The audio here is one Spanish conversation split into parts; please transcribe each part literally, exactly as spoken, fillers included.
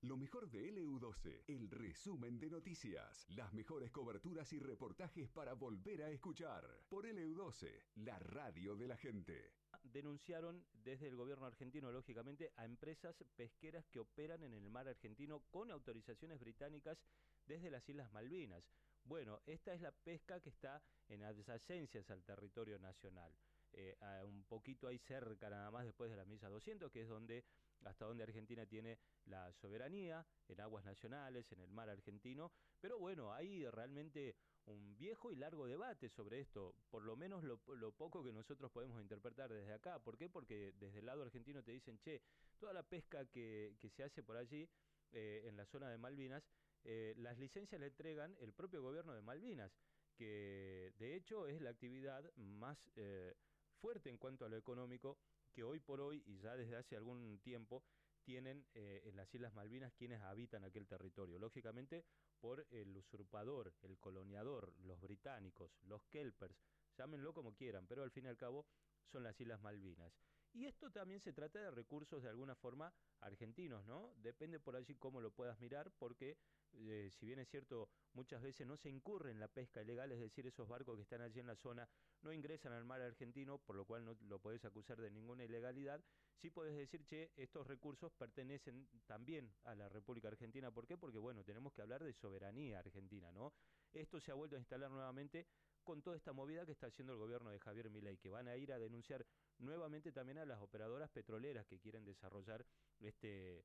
Lo mejor de L U doce, el resumen de noticias, las mejores coberturas y reportajes para volver a escuchar. Por L U doce, la radio de la gente. Denunciaron desde el gobierno argentino, lógicamente, a empresas pesqueras que operan en el mar argentino con autorizaciones británicas desde las Islas Malvinas. Bueno, esta es la pesca que está en adyacencias al territorio nacional. Eh, un poquito ahí cerca nada más después de la milla doscientos, que es donde hasta donde Argentina tiene la soberanía en aguas nacionales, en el mar argentino. Pero bueno, hay realmente un viejo y largo debate sobre esto, por lo menos lo, lo poco que nosotros podemos interpretar desde acá. ¿Por qué? Porque desde el lado argentino te dicen, che, toda la pesca que, que se hace por allí, eh, en la zona de Malvinas, eh, las licencias le entregan el propio gobierno de Malvinas, que de hecho es la actividad más eh, fuerte en cuanto a lo económico que hoy por hoy y ya desde hace algún tiempo tienen eh, en las Islas Malvinas quienes habitan aquel territorio. Lógicamente por el usurpador, el coloniador, los británicos, los kelpers, llámenlo como quieran, pero al fin y al cabo son las Islas Malvinas. Y esto también se trata de recursos de alguna forma argentinos, ¿no? Depende por allí cómo lo puedas mirar, porque eh, si bien es cierto, muchas veces no se incurre en la pesca ilegal, es decir, esos barcos que están allí en la zona no ingresan al mar argentino, por lo cual no lo podés acusar de ninguna ilegalidad. Sí podés decir, che, estos recursos pertenecen también a la República Argentina. ¿Por qué? Porque, bueno, tenemos que hablar de soberanía argentina, ¿no? Esto se ha vuelto a instalar nuevamente con toda esta movida que está haciendo el gobierno de Javier Milei, que van a ir a denunciar nuevamente también a las operadoras petroleras que quieren desarrollar este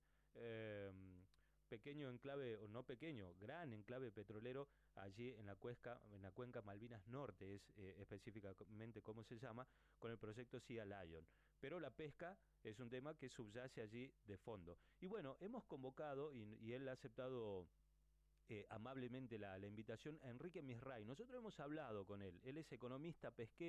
eh, pequeño enclave, o no pequeño, gran enclave petrolero allí en la cuenca, en la cuenca Malvinas Norte, es eh, específicamente cómo se llama, con el proyecto Sea Lion. Pero la pesca es un tema que subyace allí de fondo. Y bueno, hemos convocado, y, y él ha aceptado Eh, amablemente la, la invitación a Enrique Misray. Nosotros hemos hablado con él, él es economista pesquero.